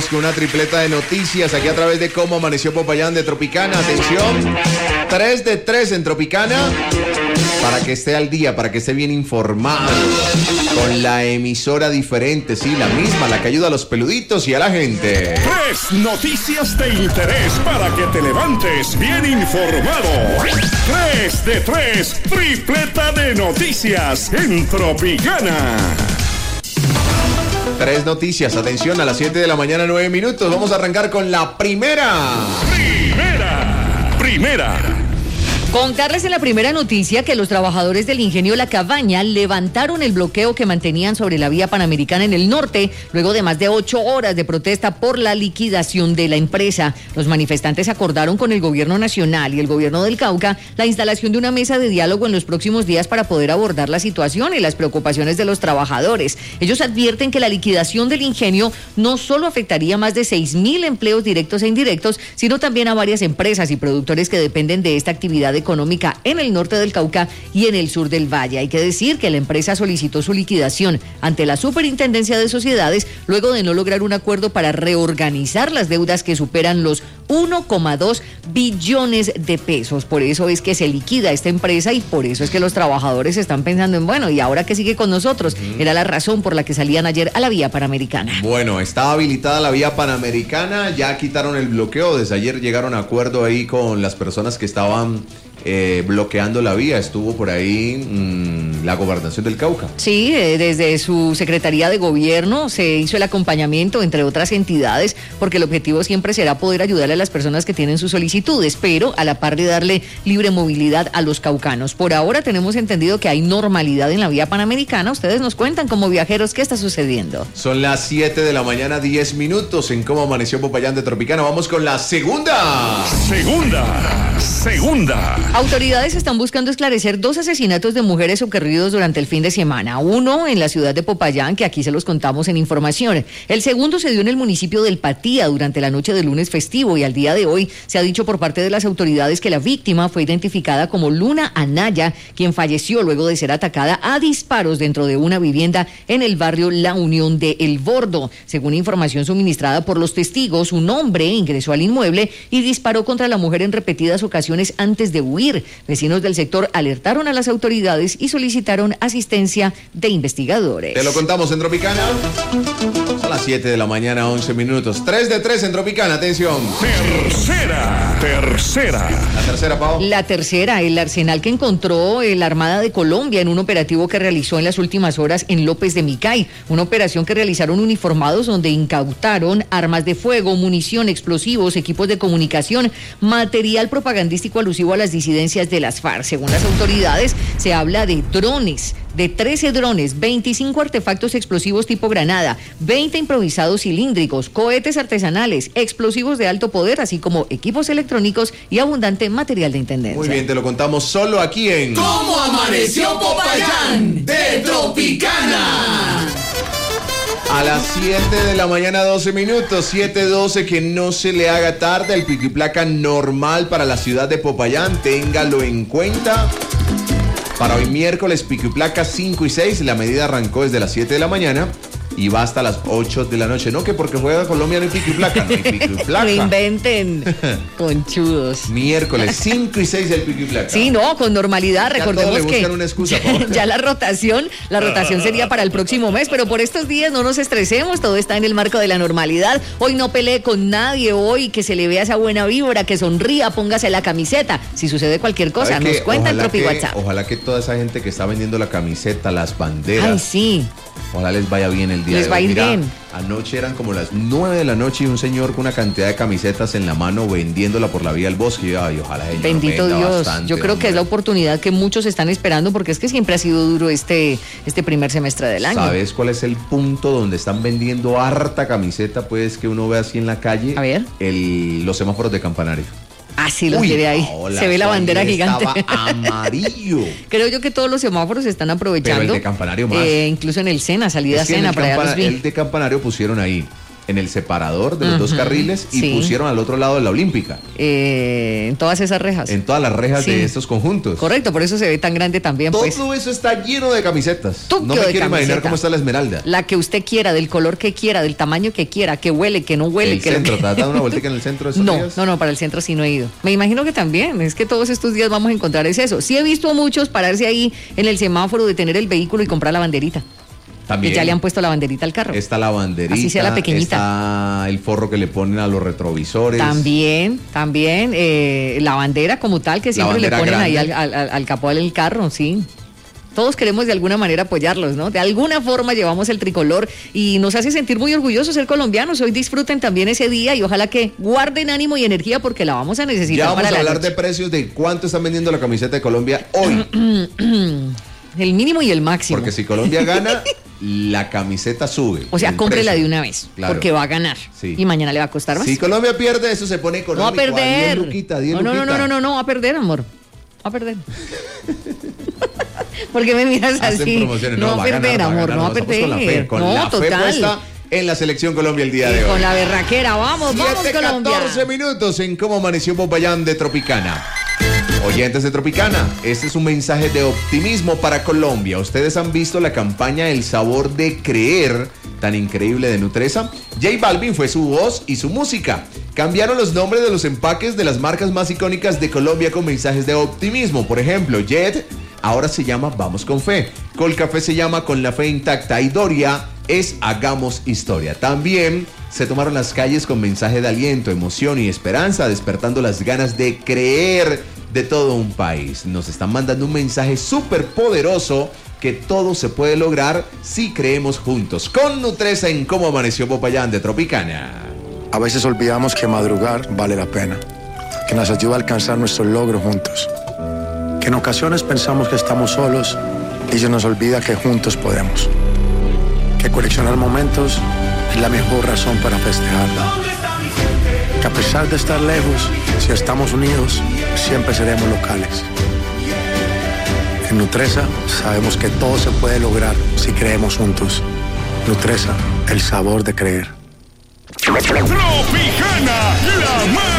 vamos con una tripleta de noticias aquí a través de Cómo Amaneció Popayán de Tropicana. Atención, 3 de 3 en Tropicana. Para que esté al día, para que esté bien informado. Con la emisora diferente, sí, la misma, la que ayuda a los peluditos y a la gente. 3 noticias de interés para que te levantes bien informado. 3 de 3, tripleta de noticias en Tropicana. 3 noticias, atención, a las 7 de la mañana, 9 minutos. Vamos a arrancar con la primera. Contarles en la primera noticia que los trabajadores del ingenio La Cabaña levantaron el bloqueo que mantenían sobre la vía panamericana en el norte, luego de más de 8 horas de protesta por la liquidación de la empresa. Los manifestantes acordaron con el gobierno nacional y el gobierno del Cauca la instalación de una mesa de diálogo en los próximos días para poder abordar la situación y las preocupaciones de los trabajadores. Ellos advierten que la liquidación del ingenio no solo afectaría más de 6,000 empleos directos e indirectos, sino también a varias empresas y productores que dependen de esta actividad económica en el norte del Cauca y en el sur del Valle. Hay que decir que la empresa solicitó su liquidación ante la Superintendencia de Sociedades luego de no lograr un acuerdo para reorganizar las deudas que superan los 1,2 billones de pesos. Por eso es que se liquida esta empresa y por eso es que los trabajadores están pensando en, bueno, ¿y ahora qué sigue con nosotros? Era la razón por la que salían ayer a la vía panamericana. Bueno, estaba habilitada la vía panamericana, ya quitaron el bloqueo, desde ayer llegaron a acuerdo ahí con las personas que estaban bloqueando la vía. Estuvo por ahí la Gobernación del Cauca. Sí, desde su Secretaría de Gobierno se hizo el acompañamiento, entre otras entidades, porque el objetivo siempre será poder ayudarle a las personas que tienen sus solicitudes, pero a la par de darle libre movilidad a los caucanos. Por ahora tenemos entendido que hay normalidad en la vía panamericana. Ustedes nos cuentan como viajeros qué está sucediendo. Son las 7 de la mañana, 10 minutos en Cómo Amaneció Popayán de Tropicana. Vamos con la segunda. Autoridades están buscando esclarecer 2 asesinatos de mujeres ocurridos durante el fin de semana. Uno en la ciudad de Popayán, que aquí se los contamos en información. El segundo se dio en el municipio del Patía durante la noche del lunes festivo y al día de hoy se ha dicho por parte de las autoridades que la víctima fue identificada como Luna Anaya, quien falleció luego de ser atacada a disparos dentro de una vivienda en el barrio La Unión de El Bordo. Según información suministrada por los testigos, un hombre ingresó al inmueble y disparó contra la mujer en repetidas ocasiones antes de huir. Vecinos del sector alertaron a las autoridades y solicitaron asistencia de investigadores. Te lo contamos en Tropicana. Son las 7 de la mañana, 11 minutos. 3 de 3 en Tropicana, atención. Tercera. La tercera, Pau. La tercera, el arsenal que encontró la Armada de Colombia en un operativo que realizó en las últimas horas en López de Micay. Una operación que realizaron uniformados donde incautaron armas de fuego, munición, explosivos, equipos de comunicación, material propagandístico alusivo a las disidencias de las FARC. Según las autoridades, se habla de drones, de 13 drones, 25 artefactos explosivos tipo granada, 20 improvisados cilíndricos, cohetes artesanales, explosivos de alto poder, así como equipos electrónicos y abundante material de intendencia. Muy bien, te lo contamos solo aquí en ¿Cómo Amaneció Popayán de Tropicana? A las 7 de la mañana, 12 minutos, 7:12, que no se le haga tarde. El pico y placa normal para la ciudad de Popayán, téngalo en cuenta. Para hoy miércoles, pico y placa 5 y 6, la medida arrancó desde las 7 de la mañana y va hasta las 8 de la noche. No, que porque juega Colombia no hay pico y placa, no hay pico y placa. No inventen, conchudos. Miércoles 5 y 6 el pico y placa. Sí, no, con normalidad, ya recordemos todos le buscan una excusa, ya la rotación sería para el próximo mes, pero por estos días no nos estresemos, todo está en el marco de la normalidad. Hoy no pelee con nadie, hoy que se le vea esa buena vibra, que sonría, póngase la camiseta. Si sucede cualquier cosa, nos cuenta el Tropi WhatsApp. Ojalá que toda esa gente que está vendiendo la camiseta, las banderas. Ay, sí. Ojalá les vaya bien el día de hoy. Les va a ir bien. Anoche eran como las 9 de la noche y un señor con una cantidad de camisetas en la mano vendiéndola por la vía del bosque. Ay, ojalá ella bendito Dios. Bastante, yo creo hombre. que es la oportunidad que muchos están esperando porque es que siempre ha sido duro este primer semestre del año. ¿Sabes cuál es el punto donde están vendiendo harta camiseta? Pues que uno ve así en la calle. A ver. Los semáforos de Campanario. Ah, sí, los tiene ahí. Se ve la bandera gigante. Estaba amarillo. Creo yo que todos los semáforos están aprovechando. Pero el de Campanario más. Incluso en el Sena, salida es que Sena, para allá los vi. El de Campanario pusieron ahí en el separador de los dos carriles y pusieron al otro lado de la Olímpica. En todas esas rejas. En todas las rejas de estos conjuntos. Correcto, por eso se ve tan grande también. Todo eso está lleno de camisetas. No me quiero imaginar cómo está la Esmeralda. La que usted quiera, del color que quiera, del tamaño que quiera, que huele, que no huele. ¿El centro? ¿Te has dado una vueltica en el centro de esos días? No, para el centro sí no he ido. Me imagino que también, es que todos estos días vamos a encontrar eso. Sí he visto a muchos pararse ahí en el semáforo, detener el vehículo y comprar la banderita. También. Y ya le han puesto la banderita al carro. Está la banderita. Así sea la pequeñita. Está el forro que le ponen a los retrovisores. También. La bandera como tal que siempre le ponen grande ahí al capó del carro, sí. Todos queremos de alguna manera apoyarlos, ¿no? De alguna forma llevamos el tricolor y nos hace sentir muy orgullosos ser colombianos. Hoy disfruten también ese día y ojalá que guarden ánimo y energía porque la vamos a necesitar. Ya vamos a hablar de precios, de cuánto están vendiendo la camiseta de Colombia hoy. El mínimo y el máximo. Porque si Colombia gana, la camiseta sube. O sea, cómprela de una vez, porque va a ganar. Sí. Y mañana le va a costar más. Si Colombia pierde, eso se pone económico. No va a perder. 10 luquita. No, va a perder, amor. Va a perder. ¿Por qué me miras así? No va a perder, amor, no va a perder. Con la fe puesta en la selección Colombia el día de hoy. Con la berraquera, vamos Colombia. 14 minutos en cómo amaneció Popayán de Tropicana. Oyentes de Tropicana, este es un mensaje de optimismo para Colombia. ¿Ustedes han visto la campaña El Sabor de Creer, tan increíble de Nutresa? J Balvin fue su voz y su música. Cambiaron los nombres de los empaques de las marcas más icónicas de Colombia con mensajes de optimismo. Por ejemplo, Jet ahora se llama Vamos con Fe. Colcafé se llama Con la Fe Intacta. Y Doria es Hagamos Historia. También se tomaron las calles con mensaje de aliento, emoción y esperanza, despertando las ganas de creer de todo un país. Nos están mandando un mensaje súper poderoso que todo se puede lograr si creemos juntos. Con Nutresa en Cómo Amaneció Popayán de Tropicana. A veces olvidamos que madrugar vale la pena, que nos ayuda a alcanzar nuestros logros juntos, que en ocasiones pensamos que estamos solos y se nos olvida que juntos podemos, que coleccionar momentos es la mejor razón para festejarlo, que a pesar de estar lejos, si estamos unidos, siempre seremos locales. En Nutresa sabemos que todo se puede lograr si creemos juntos. Nutresa, el sabor de creer. Tropicana, la más